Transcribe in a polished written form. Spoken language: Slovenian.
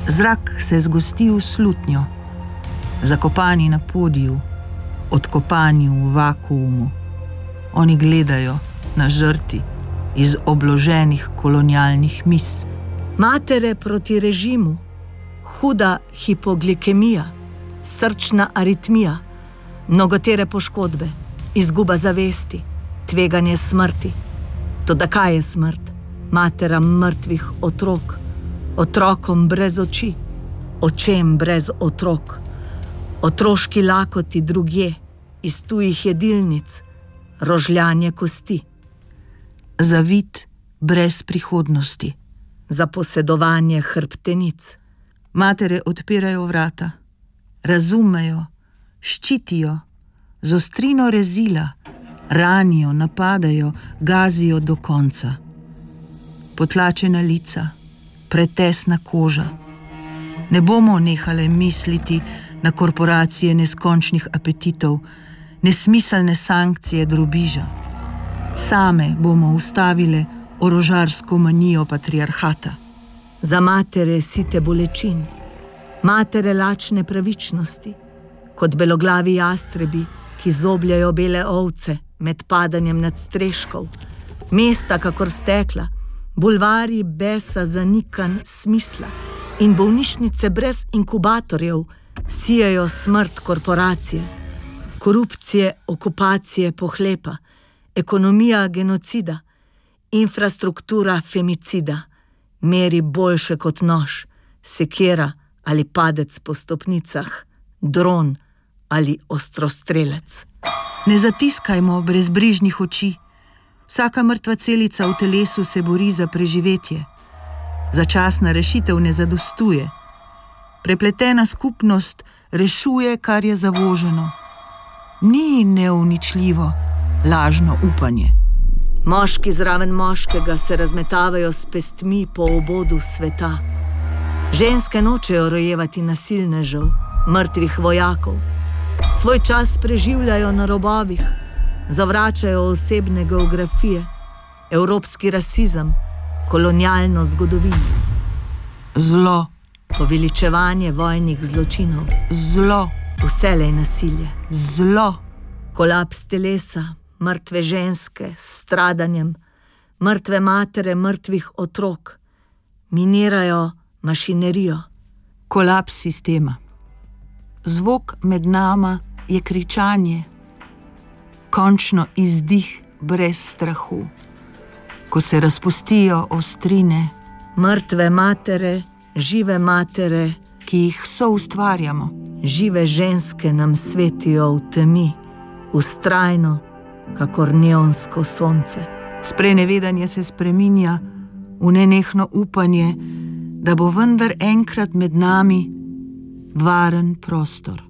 Zrak se zgosti v slutnjo, zakopani na podiju, odkopani v vakuumu. Oni gledajo na žrti iz obloženih kolonialnih mis. Matere proti režimu, huda hipoglikemija, srčna aritmija, mnogotere poškodbe, izguba zavesti, tveganje smrti. Toda kaj je smrt? Materam mrtvih otrok, otrokom brez oči, očem brez otrok, otroški lakoti drugje, iz tujih jedilnic, rožljanje kosti. Zavit brez prihodnosti. Zaposedovanje hrbtenic. Matere odpirajo vrata, razumejo, ščitijo, z ostrino rezila, ranijo, napadajo, gazijo do konca. Potlačena lica, pretesna koža. Ne bomo nehale misliti na korporacije neskončnih apetitov, nesmiselne sankcije drobiža. Same bomo ustavile orožarsko manijo patriarhata. Za matere site bolečin, matere lačne pravičnosti, kot beloglavi jastrebi, ki zobljajo bele ovce med padanjem nadstreškov, mesta kakor stekla, bulvarji besa zanikanj smisla in bolnišnice brez inkubatorjev sijajo smrt korporacije, korupcije, okupacije, pohlepa, ekonomija genocida, infrastruktura femicida, meri boljše kot nož, sekera ali padec po stopnicah, dron ali ostrostrelec. Ne zatiskajmo brezbrižnih oči. Vsaka mrtva celica v telesu se bori za preživetje. Začasna rešitev ne zadostuje. Prepletena skupnost rešuje, kar je zavoženo. Ni neuničljivo lažno upanje. Moški zraven moškega se razmetavajo s pestmi po obodu sveta. Ženske nočejo rojevati nasilnežev, mrtvih vojakov. Svoj čas preživljajo na robovih, zavračajo osebne geografije, evropski rasizem, kolonialno zgodovino. Zlo. Poveličevanje vojnih zločinov. Zlo. Vselej nasilje. Zlo. Kolaps telesa, mrtve ženske s stradanjem, mrtve matere mrtvih otrok, minirajo mašinerijo. Kolaps sistema. Zvok med nama je kričanje, končno izdih brez strahu, ko se razpustijo ostrine. Mrtve matere, žive matere, ki jih soustvarjamo. Žive ženske nam svetijo v temi, vztrajno, kakor neonsko sonce. Sprenevedanje se spreminja v nenehno upanje, da bo vendar enkrat med nami varen prostor.